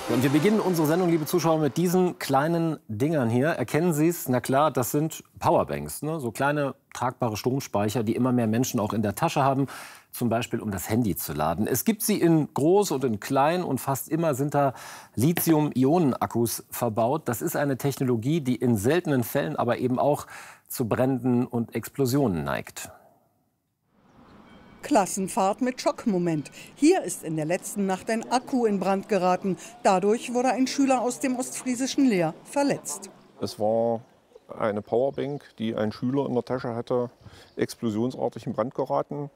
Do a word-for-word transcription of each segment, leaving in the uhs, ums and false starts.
Ja, und wir beginnen unsere Sendung, liebe Zuschauer, mit diesen kleinen Dingern hier. Erkennen Sie es? Na klar, das sind Powerbanks, ne? So kleine tragbare Stromspeicher, die immer mehr Menschen auch in der Tasche haben, zum Beispiel um das Handy zu laden. Es gibt sie in groß und in klein und fast immer sind da Lithium-Ionen-Akkus verbaut. Das ist eine Technologie, die in seltenen Fällen aber eben auch zu Bränden und Explosionen neigt. Klassenfahrt mit Schockmoment. Hier ist in der letzten Nacht ein Akku in Brand geraten. Dadurch wurde ein Schüler aus dem ostfriesischen Leer verletzt. Es war eine Powerbank, die ein Schüler in der Tasche hatte, explosionsartig in Brand geraten.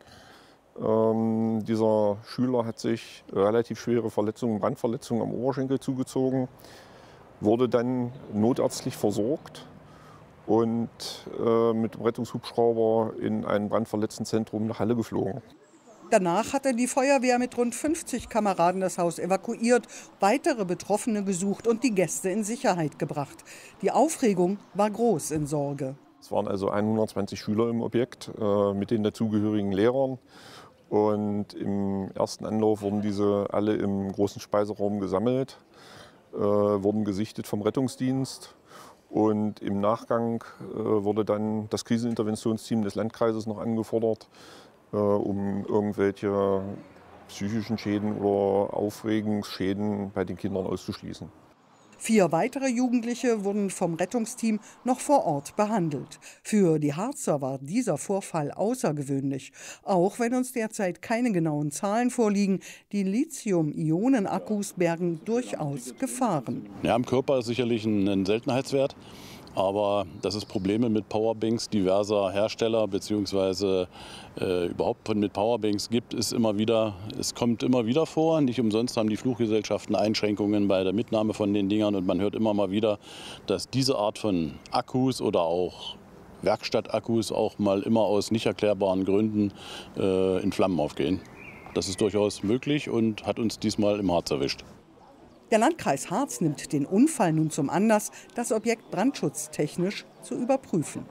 Ähm, dieser Schüler hat sich relativ schwere Verletzungen, Brandverletzungen am Oberschenkel zugezogen, wurde dann notärztlich versorgt und äh, mit dem Rettungshubschrauber in ein Brandverletztenzentrum nach Halle geflogen. Danach hatte die Feuerwehr mit rund fünfzig Kameraden das Haus evakuiert, weitere Betroffene gesucht und die Gäste in Sicherheit gebracht. Die Aufregung war groß in Sorge. Es waren also hundertzwanzig Schüler im Objekt äh, mit den dazugehörigen Lehrern. Und im ersten Anlauf wurden diese alle im großen Speiseraum gesammelt, äh, wurden gesichtet vom Rettungsdienst. Und im Nachgang äh, wurde dann das Kriseninterventionsteam des Landkreises noch angefordert, äh, um irgendwelche psychischen Schäden oder Aufregungsschäden bei den Kindern auszuschließen. Vier weitere Jugendliche wurden vom Rettungsteam noch vor Ort behandelt. Für die Harzer war dieser Vorfall außergewöhnlich. Auch wenn uns derzeit keine genauen Zahlen vorliegen, die Lithium-Ionen-Akkus bergen durchaus Gefahren. Ja, im Körper ist sicherlich ein, ein Seltenheitswert. Aber dass es Probleme mit Powerbanks diverser Hersteller bzw. Äh, überhaupt mit Powerbanks gibt, ist immer wieder, es kommt immer wieder vor. Nicht umsonst haben die Fluggesellschaften Einschränkungen bei der Mitnahme von den Dingern. Und man hört immer mal wieder, dass diese Art von Akkus oder auch Werkstattakkus auch mal immer aus nicht erklärbaren Gründen äh, in Flammen aufgehen. Das ist durchaus möglich und hat uns diesmal im Harz erwischt. Der Landkreis Harz nimmt den Unfall nun zum Anlass, das Objekt brandschutztechnisch zu überprüfen.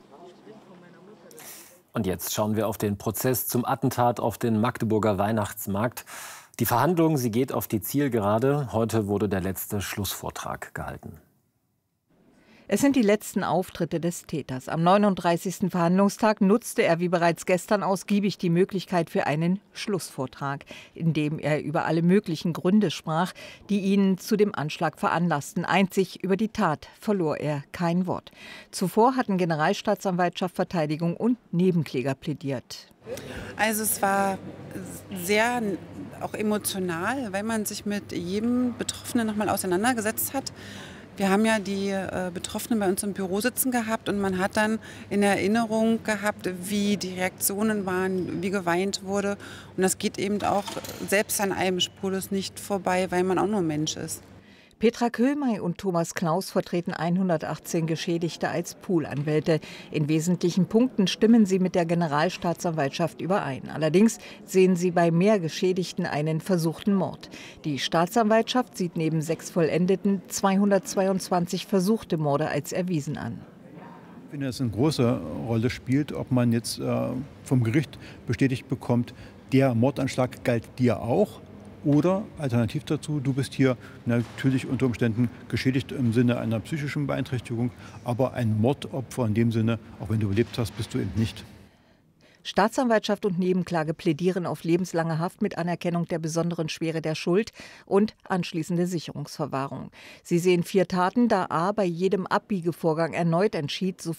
Und jetzt schauen wir auf den Prozess zum Attentat auf den Magdeburger Weihnachtsmarkt. Die Verhandlung, sie geht auf die Zielgerade. Heute wurde der letzte Schlussvortrag gehalten. Es sind die letzten Auftritte des Täters. Am neununddreißigsten Verhandlungstag nutzte er wie bereits gestern ausgiebig die Möglichkeit für einen Schlussvortrag, in dem er über alle möglichen Gründe sprach, die ihn zu dem Anschlag veranlassten. Einzig über die Tat verlor er kein Wort. Zuvor hatten Generalstaatsanwaltschaft, Verteidigung und Nebenkläger plädiert. Also es war sehr auch emotional, weil man sich mit jedem Betroffenen noch mal auseinandergesetzt hat. Wir haben ja die äh, Betroffenen bei uns im Büro sitzen gehabt und man hat dann in Erinnerung gehabt, wie die Reaktionen waren, wie geweint wurde. Und das geht eben auch selbst an einem spurlos nicht vorbei, weil man auch nur Mensch ist. Petra Köhlmeier und Thomas Klaus vertreten hundertachtzehn Geschädigte als Poolanwälte. In wesentlichen Punkten stimmen sie mit der Generalstaatsanwaltschaft überein. Allerdings sehen sie bei mehr Geschädigten einen versuchten Mord. Die Staatsanwaltschaft sieht neben sechs vollendeten zweihundertzweiundzwanzig versuchte Morde als erwiesen an. Ich finde, dass es eine große Rolle spielt, ob man jetzt äh, vom Gericht bestätigt bekommt, der Mordanschlag galt dir auch. Oder alternativ dazu, du bist hier natürlich unter Umständen geschädigt im Sinne einer psychischen Beeinträchtigung, aber ein Mordopfer in dem Sinne, auch wenn du überlebt hast, bist du eben nicht. Staatsanwaltschaft und Nebenklage plädieren auf lebenslange Haft mit Anerkennung der besonderen Schwere der Schuld und anschließende Sicherungsverwahrung. Sie sehen vier Taten, da A bei jedem Abbiegevorgang erneut entschied, so